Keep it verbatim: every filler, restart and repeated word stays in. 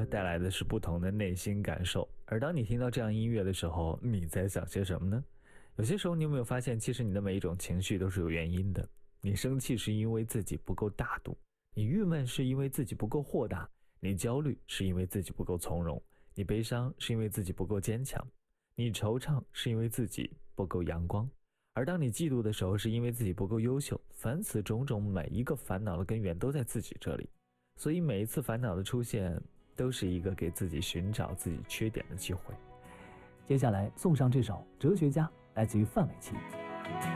带来的是不同的内心感受。而当你听到这样音乐的时候，你在想些什么呢？有些时候你有没有发现，其实你的每一种情绪都是有原因的。你生气是因为自己不够大度，你郁闷是因为自己不够豁达，你焦虑是因为自己不够从容，你悲伤是因为自己不够坚强，你惆怅是因为自己不够阳光。而当你嫉妒的时候，是因为自己不够优秀。凡此种种，每一个烦恼的根源都在自己这里。所以每一次烦恼的出现，都是一个给自己寻找自己缺点的机会。 接下来送上这首《哲学家》，来自于范玮琪。